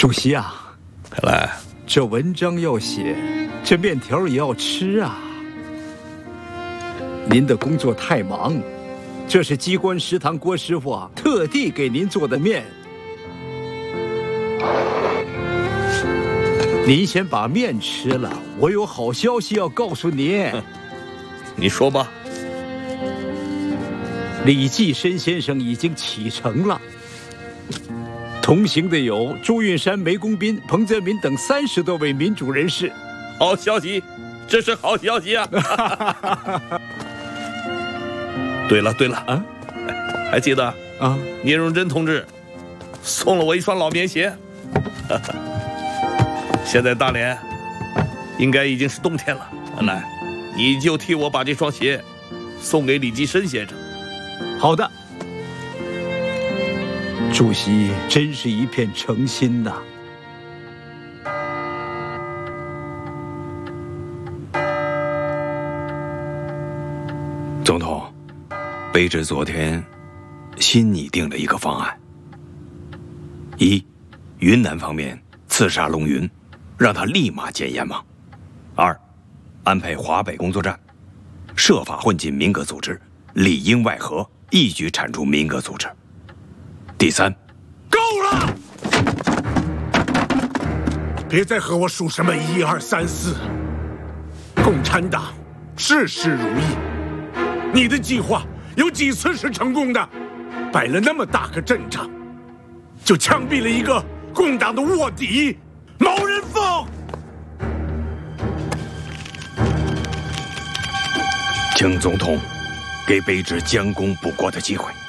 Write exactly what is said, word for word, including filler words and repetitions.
主席啊， 佩莱， 这文章要写，这面条也要吃啊。您的工作太忙，这是机关食堂郭师傅啊特地给您做的面。您先把面吃了，我有好消息要告诉您。 你说吧。 李济深先生已经启程了。同行的有朱运山、梅公斌、彭泽民等三十多位民主人士。 好消息，这是好消息啊！对了对了啊，还记得啊？聂荣臻同志送了我一双老棉鞋。现在大连应该已经是冬天了，来，你就替我把这双鞋送给李济深先生。 好的。主席真是一片诚心呐。 总统，卑职昨天新拟定了一个方案：一，云南方面刺杀龙云，让他立马见阎王；二，安排华北工作站，设法混进民革组织，里应外合，一举铲除民革组织。第三， 够了！别再和我数什么一二三四。共产党事事如意，你的计划有几次是成功的？摆了那么大个阵仗，就枪毙了一个共党的卧底毛人凤。 请总统给卑职将功补过的机会。